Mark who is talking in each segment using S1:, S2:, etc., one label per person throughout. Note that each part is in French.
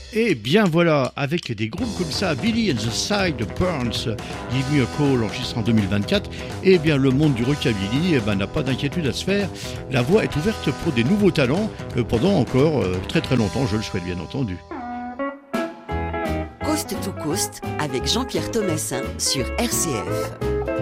S1: Et bien voilà, avec des groupes comme ça, Billy and the Sideburns, Give Me a Call, enregistré en 2024, et bien le monde du rockabilly n'a pas d'inquiétude à se faire. La voie est ouverte pour des nouveaux talents pendant encore très très longtemps, je le souhaite bien entendu.
S2: Coast to Coast avec Jean-Pierre Thomassin sur RCF.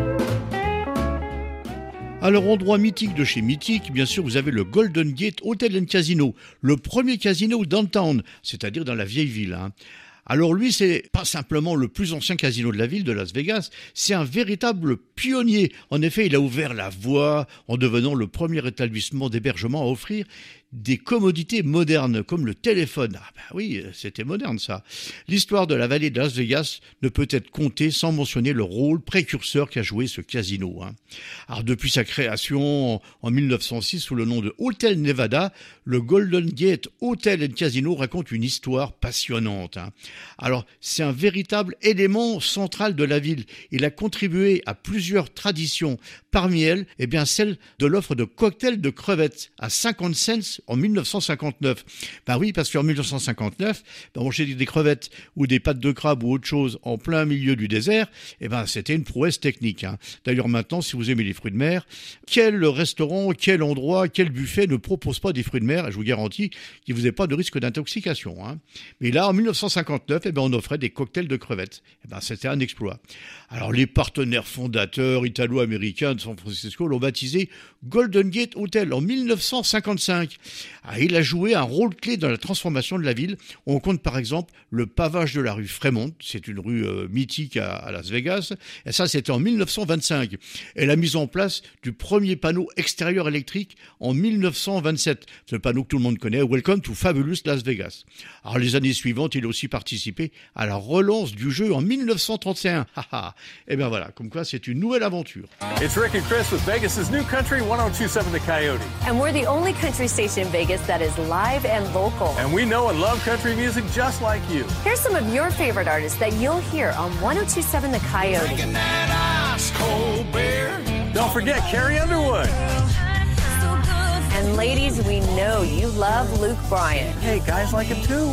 S1: Alors, endroit mythique de chez Mythique, bien sûr, vous avez le Golden Gate Hotel and Casino, le premier casino downtown, c'est-à-dire dans la vieille ville. Alors lui, c'est pas simplement le plus ancien casino de la ville de Las Vegas, c'est un véritable pionnier. En effet, il a ouvert la voie en devenant le premier établissement d'hébergement à offrir des commodités modernes, comme le téléphone. Ah ben oui, c'était moderne ça. L'histoire de la vallée de Las Vegas ne peut être contée sans mentionner le rôle précurseur qu'a joué ce casino. Alors depuis sa création en 1906 sous le nom de Hotel Nevada, le Golden Gate Hotel and Casino raconte une histoire passionnante. Alors c'est un véritable élément central de la ville. Il a contribué à plusieurs traditions. Parmi elles, celle de l'offre de cocktails de crevettes à 50 cents en 1959. Ben oui, parce qu'en 1959, manger des crevettes ou des pâtes de crabe ou autre chose en plein milieu du désert, c'était une prouesse technique. D'ailleurs maintenant, si vous aimez les fruits de mer, quel restaurant, quel endroit, quel buffet ne propose pas des fruits de mer? Et je vous garantis qu'il ne vous ait pas de risque d'intoxication. Mais là, en 1959, on offrait des cocktails de crevettes. C'était un exploit. Alors les partenaires fondateurs italo-américains de San Francisco l'ont baptisé Golden Gate Hotel en 1955. Il a joué un rôle clé dans la transformation de la ville. On compte par exemple le pavage de la rue Fremont, c'est une rue mythique à Las Vegas, et ça c'était en 1925. Et la mise en place du premier panneau extérieur électrique en 1927. C'est le panneau que tout le monde connaît, Welcome to Fabulous Las Vegas. Alors les années suivantes, il a aussi participé à la relance du jeu en 1931. Et bien voilà, comme quoi c'est une nouvelle aventure.
S3: It's Rick and Chris with Vegas' new country 1027 The Coyote.
S4: And we're the only country station in Vegas that is live and local.
S3: And we know and love country music just like you.
S4: Here's some of your favorite artists that you'll hear on 1027 The Coyote.
S3: Don't forget Carrie Underwood.
S4: And ladies, we know you love Luke Bryan.
S3: Hey, guys like him too.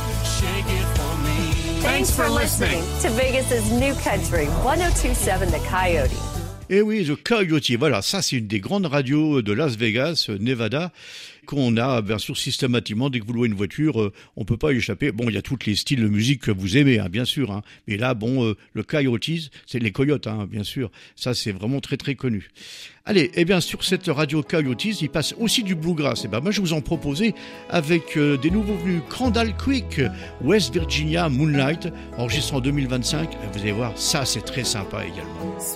S4: Thanks for listening to Vegas' new country, 1027 The Coyote.
S1: Et oui, The Coyote, voilà, ça c'est une des grandes radios de Las Vegas, Nevada, qu'on a bien sûr systématiquement. Dès que vous louez une voiture, on peut pas y échapper. Bon, il y a tous les styles de musique que vous aimez, bien sûr. Mais là, le Coyotes, c'est les coyotes, bien sûr. Ça, c'est vraiment très très connu. Allez, sur cette radio Coyotes, il passe aussi du bluegrass. Moi, je vous en proposais avec des nouveaux venus. Crandall Creek, West Virginia, Moonlight, enregistré en 2025. Vous allez voir, ça, c'est très sympa également.